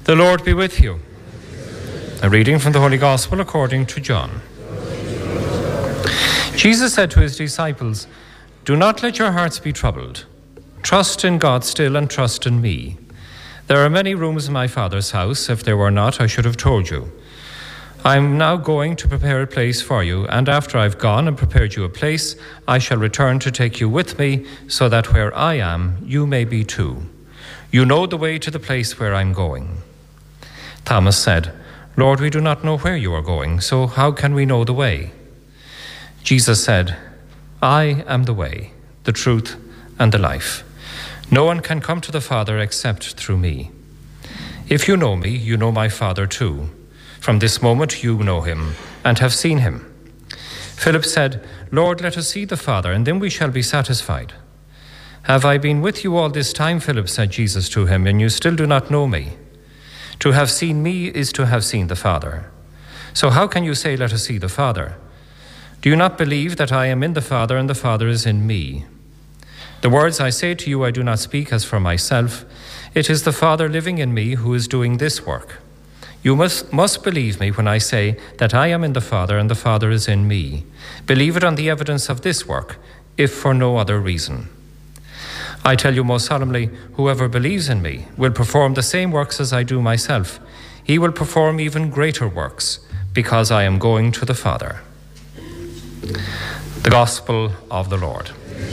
The Lord be with you. A reading from the Holy Gospel according to John. Jesus said to his disciples, "Do not let your hearts be troubled. Trust in God still and trust in me. There are many rooms in my Father's house. If there were not, I should have told you. I am now going to prepare a place for you, and after I've gone and prepared you a place, I shall return to take you with me, so that where I am, you may be too. You know the way to the place where I'm going." Thomas said, "Lord, we do not know where you are going, so how can we know the way?" Jesus said, "I am the way, the truth, and the life. No one can come to the Father except through me. If you know me, you know my Father too. From this moment you know him and have seen him." Philip said, "Lord, let us see the Father, and then we shall be satisfied." "Have I been with you all this time," Philip said Jesus to him, "and you still do not know me? To have seen me is to have seen the Father. So how can you say, 'Let us see the Father'? Do you not believe that I am in the Father and the Father is in me? The words I say to you I do not speak as for myself. It is the Father living in me who is doing this work. You must believe me when I say that I am in the Father and the Father is in me. Believe it on the evidence of this work, if for no other reason. I tell you most solemnly, whoever believes in me will perform the same works as I do myself. He will perform even greater works, because I am going to the Father." The Gospel of the Lord.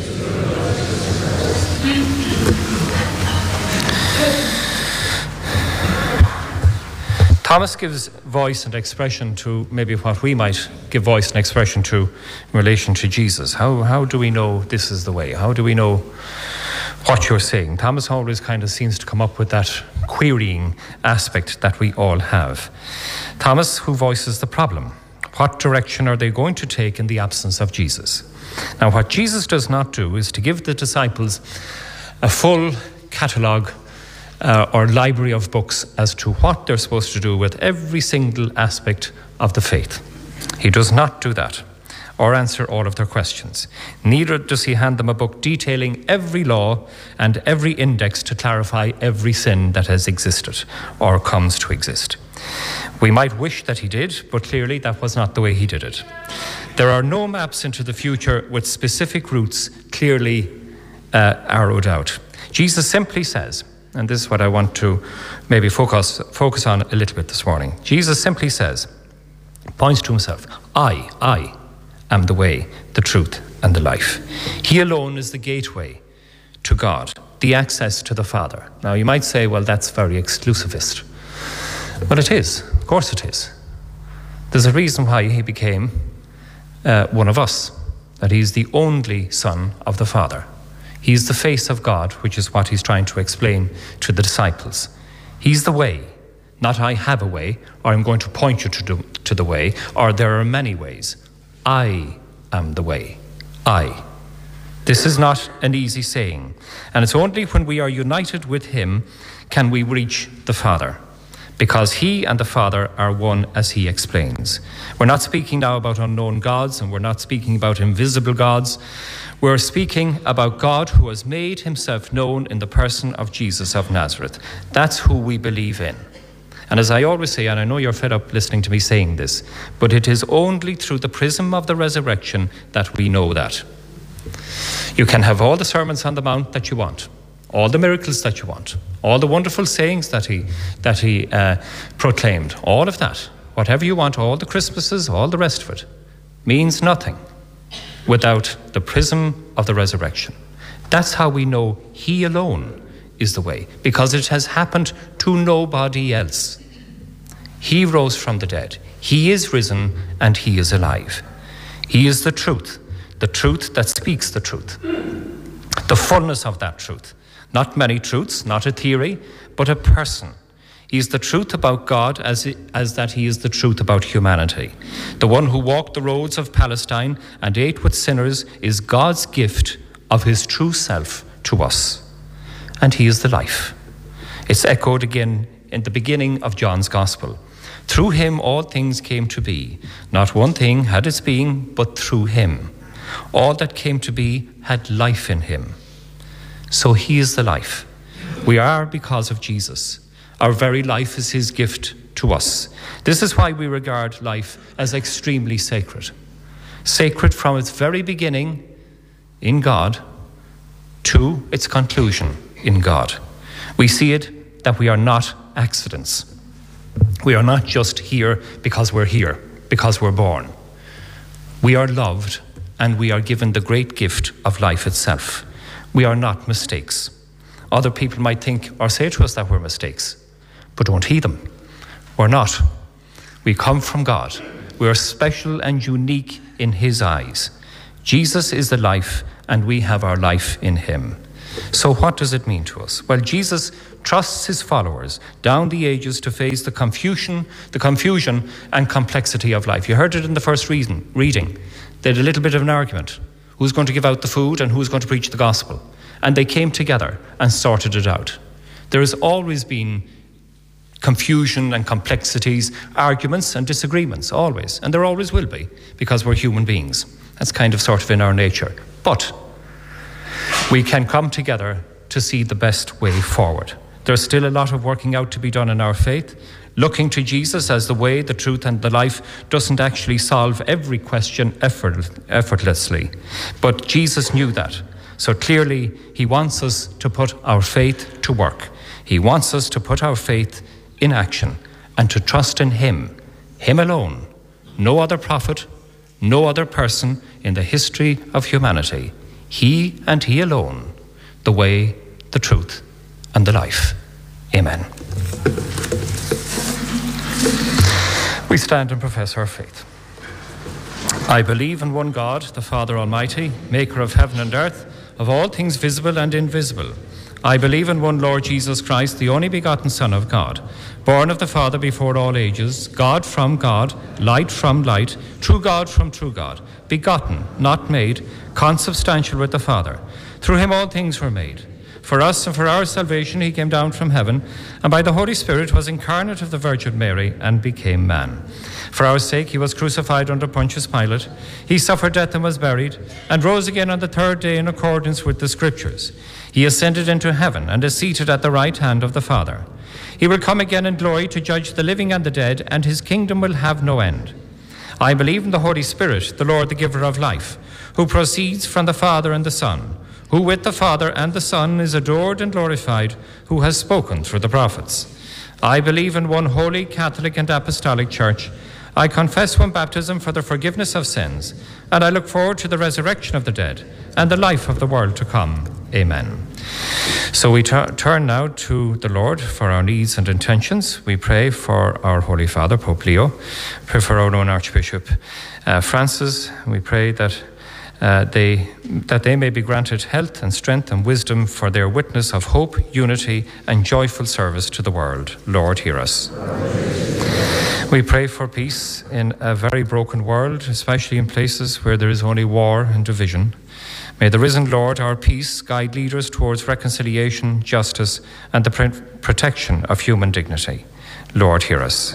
Thomas gives voice and expression to maybe what we might give voice and expression to in relation to Jesus. How do we know this is the way? How do we know what you're saying? Thomas always kind of seems to come up with that querying aspect that we all have. Thomas, who voices the problem. What direction are they going to take in the absence of Jesus? Now, what Jesus does not do is to give the disciples a full catalogue or library of books as to what they're supposed to do with every single aspect of the faith. He does not do that or answer all of their questions. Neither does he hand them a book detailing every law and every index to clarify every sin that has existed or comes to exist. We might wish that he did, but clearly that was not the way he did it. There are no maps into the future with specific routes clearly arrowed out. Jesus simply says, and this is what I want to maybe focus on a little bit this morning. Jesus simply says, points to himself, I am the way, the truth, and the life. He alone is the gateway to God, the access to the Father. Now you might say, well, that's very exclusivist. Well, it is. Of course it is. There's a reason why he became one of us, that he's the only Son of the Father. He's the face of God, which is what he's trying to explain to the disciples. He's the way, not I have a way, or I'm going to point you to the way, or there are many ways. I am the way. I. This is not an easy saying, and it's only when we are united with him can we reach the Father, because he and the Father are one, as he explains. We're not speaking now about unknown gods, and we're not speaking about invisible gods. We're speaking about God who has made himself known in the person of Jesus of Nazareth. That's who we believe in. And as I always say, and I know you're fed up listening to me saying this, but it is only through the prism of the resurrection that we know that. You can have all the sermons on the Mount that you want, all the miracles that you want, all the wonderful sayings that he proclaimed, all of that, whatever you want, all the Christmases, all the rest of it, means nothing without the prism of the resurrection. That's how we know he alone is the way, because it has happened to nobody else. He rose from the dead. He is risen and he is alive. He is the truth that speaks the truth, the fullness of that truth. Not many truths, not a theory, but a person. He is the truth about God as that he is the truth about humanity. The one who walked the roads of Palestine and ate with sinners is God's gift of his true self to us. And he is the life. It's echoed again in the beginning of John's Gospel. Through him all things came to be. Not one thing had its being, but through him. All that came to be had life in him. So he is the life. We are because of Jesus. Our very life is his gift to us. This is why we regard life as extremely sacred. Sacred from its very beginning in God to its conclusion in God. We see it that we are not accidents. We are not just here, because we're born. We are loved, and we are given the great gift of life itself. We are not mistakes. Other people might think or say to us that we're mistakes, but don't heed them. We're not. We come from God. We are special and unique in his eyes. Jesus is the life, and we have our life in him. So what does it mean to us? Well, Jesus trusts his followers down the ages to face the confusion and complexity of life. You heard it in the first reading. They had a little bit of an argument. Who's going to give out the food and who's going to preach the gospel? And they came together and sorted it out. There has always been confusion and complexities, arguments and disagreements, always. And there always will be, because we're human beings. That's kind of sort of in our nature. But we can come together to see the best way forward. There's still a lot of working out to be done in our faith. Looking to Jesus as the way, the truth, and the life doesn't actually solve every question effortlessly. But Jesus knew that. So clearly, he wants us to put our faith to work. He wants us to put our faith in action and to trust in him alone. No other prophet, no other person in the history of humanity. He and he alone, the way, the truth, and the life. Amen. We stand and profess our faith. I believe in one God, the Father Almighty, maker of heaven and earth, of all things visible and invisible. I believe in one Lord Jesus Christ, the only begotten Son of God, born of the Father before all ages, God from God, light from light, true God from true God, begotten, not made, consubstantial with the Father. Through him all things were made. For us and for our salvation he came down from heaven, and by the Holy Spirit was incarnate of the Virgin Mary and became man. For our sake he was crucified under Pontius Pilate. He suffered death and was buried, and rose again on the third day in accordance with the Scriptures. He ascended into heaven and is seated at the right hand of the Father. He will come again in glory to judge the living and the dead, and his kingdom will have no end. I believe in the Holy Spirit, the Lord, the giver of life, who proceeds from the Father and the Son, who with the Father and the Son is adored and glorified, who has spoken through the prophets. I believe in one holy, Catholic and Apostolic Church. I confess one baptism for the forgiveness of sins, and I look forward to the resurrection of the dead and the life of the world to come. Amen. So we turn now to the Lord for our needs and intentions. We pray for our Holy Father, Pope Leo. Pray for our own Archbishop Francis. We pray that they may be granted health and strength and wisdom for their witness of hope, unity, and joyful service to the world. Lord, hear us. We pray for peace in a very broken world, especially in places where there is only war and division. May the risen Lord, our peace, guide leaders towards reconciliation, justice, and the protection of human dignity. Lord, hear us.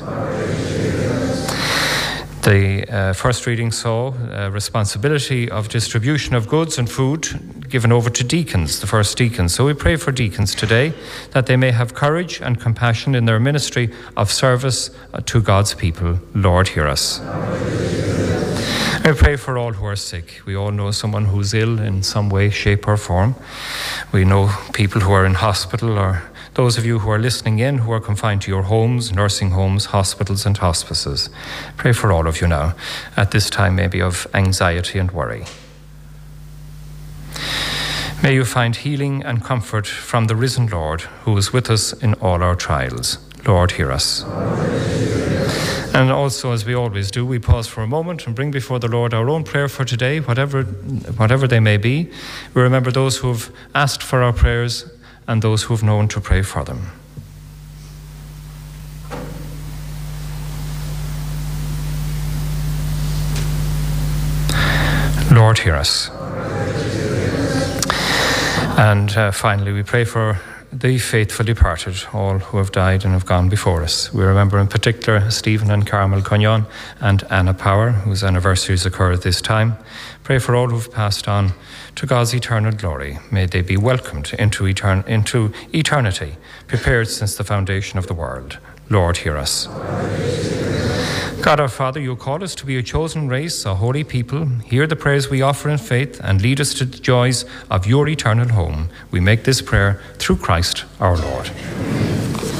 The first reading saw responsibility of distribution of goods and food given over to deacons, the first deacons. So we pray for deacons today that they may have courage and compassion in their ministry of service to God's people. Lord, hear us. We pray for all who are sick. We all know someone who's ill in some way, shape or form. We know people who are in hospital, or those of you who are listening in who are confined to your homes, nursing homes, hospitals and hospices. Pray for all of you now at this time maybe of anxiety and worry. May you find healing and comfort from the risen Lord who is with us in all our trials. Lord, hear us. And also, as we always do, we pause for a moment and bring before the Lord our own prayer for today, whatever they may be. We remember those who have asked for our prayers and those who have known to pray for them. Lord, hear us. And finally, we pray for the faithful departed, all who have died and have gone before us. We remember in particular Stephen and Carmel Cognon and Anna Power, whose anniversaries occur at this time. Pray for all who have passed on to God's eternal glory. May they be welcomed into eternity, prepared since the foundation of the world. Lord, hear us. God our Father, you call us to be a chosen race, a holy people. Hear the prayers we offer in faith and lead us to the joys of your eternal home. We make this prayer through Christ our Lord.